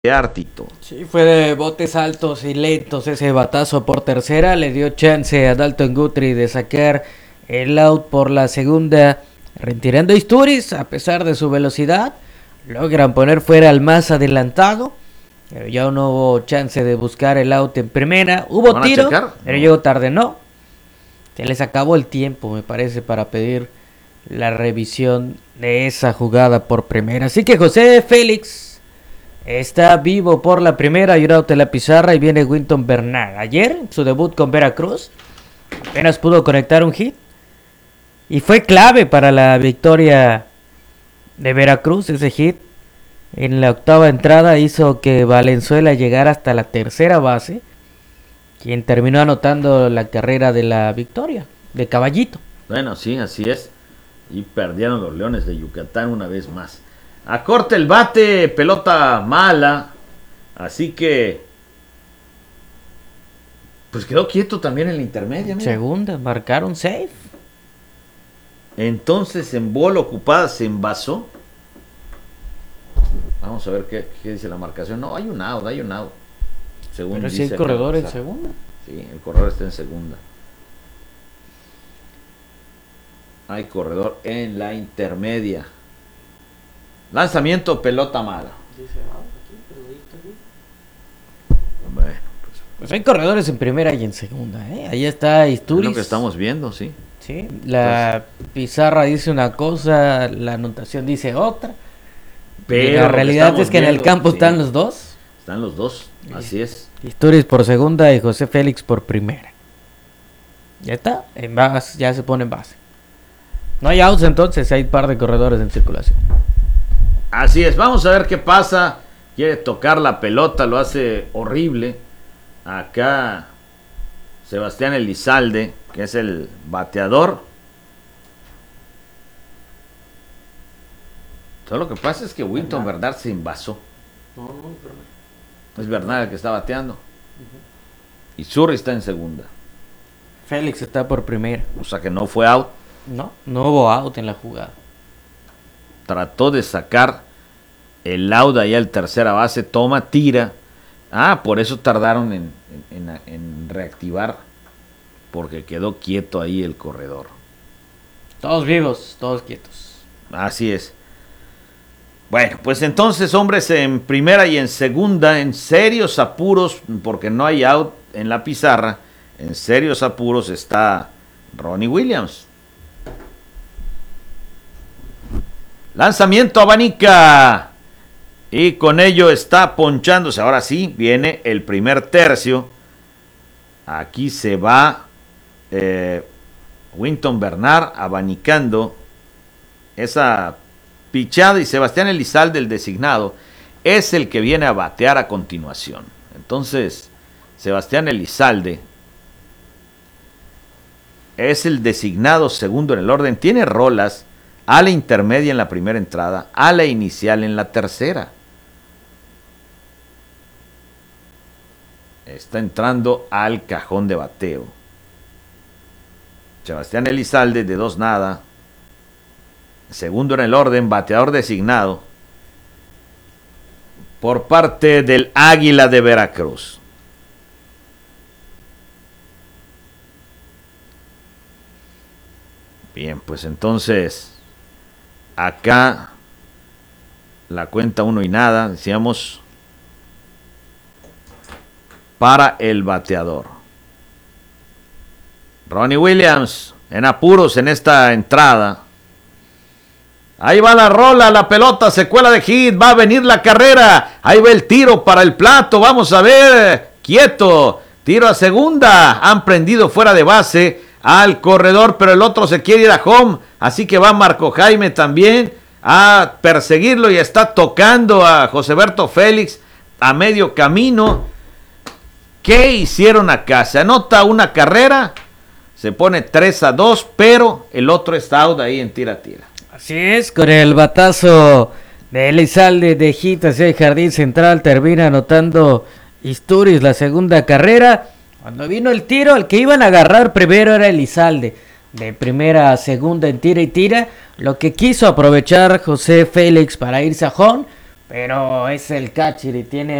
Artito. Sí, fue de botes altos y lentos ese batazo por tercera. Le dio chance a Dalton Guthrie de sacar el out por la segunda, retirando a Istúriz a pesar de su velocidad. Logran poner fuera al más adelantado, pero ya no hubo chance de buscar el out en primera. Hubo tiro, pero llegó tarde, no. Se les acabó el tiempo, me parece, para pedir la revisión de esa jugada por primera. Así que José Félix está vivo por la primera, y out de la pizarra, y viene Winton Bernard. Ayer, su debut con Veracruz, apenas pudo conectar un hit, y fue clave para la victoria de Veracruz. Ese hit en la octava entrada hizo que Valenzuela llegara hasta la tercera base, quien terminó anotando la carrera de la victoria, de Caballito. Bueno, sí, así es, y perdieron los Leones de Yucatán una vez más. A corte el bate, pelota mala, así que pues quedó quieto también en la intermedia. Mira. Segunda, marcaron safe. Entonces en bola ocupada se envasó. Vamos a ver qué dice la marcación. No, hay un out. Según pero dice si hay corredor en segunda. Sí, el corredor está en segunda. Hay corredor en la intermedia. Lanzamiento, pelota mala. Bueno, pues hay corredores en primera y en segunda, Ahí está Istúriz. Es lo que estamos viendo, sí. Sí, la pizarra dice una cosa, la anotación dice otra. Pero la realidad es que en el campo están los dos. Están los dos, así es. Istúriz por segunda y José Félix por primera. Ya está, en base, ya se pone en base. No hay outs entonces, hay un par de corredores en circulación. Así es, vamos a ver qué pasa. Quiere tocar la pelota, lo hace horrible. Acá Sebastián Elizalde, que es el bateador. Todo lo que pasa es que Winton Bernard se envasó. No, es Bernard el que está bateando. Y Zurri está en segunda. Félix está por primera. O sea que no fue out. No hubo out en la jugada. Trató de sacar el out allá al tercera base, toma, tira. Por eso tardaron en reactivar, porque quedó quieto ahí el corredor. Todos vivos, todos quietos. Así es. Bueno, pues entonces, hombres, en primera y en segunda, en serios apuros, porque no hay out en la pizarra, en serios apuros está Ronnie Williams. Lanzamiento, abanica. Y con ello está ponchándose. Ahora sí, viene el primer tercio. Aquí se va Winton Bernard abanicando esa pichada. Y Sebastián Elizalde, el designado, es el que viene a batear a continuación. Entonces, Sebastián Elizalde es el designado segundo en el orden. Tiene rolas a la intermedia en la primera entrada, a la inicial en la tercera. Está entrando al cajón de bateo. Sebastián Elizalde de 2-0. Segundo en el orden, bateador designado por parte del Águila de Veracruz. Bien, pues entonces acá la cuenta 1-0, decíamos, para el bateador. Ronnie Williams en apuros en esta entrada. Ahí va la rola, la pelota se cuela de hit, va a venir la carrera, ahí va el tiro para el plato, vamos a ver, quieto, tiro a segunda, han prendido fuera de base al corredor, pero el otro se quiere ir a home, así que va Marco Jaime también a perseguirlo y está tocando a Joseberto Félix a medio camino. ¿Qué hicieron acá? Se anota una carrera, se pone 3-2, pero el otro está out ahí en tira-tira. Así es, con el batazo de Elizalde de hit hacia el jardín central, termina anotando Istúriz la segunda carrera. Cuando vino el tiro, el que iban a agarrar primero era Elizalde. De primera a segunda en tira y tira. Lo que quiso aprovechar José Félix para irse a home, pero es el catcher y tiene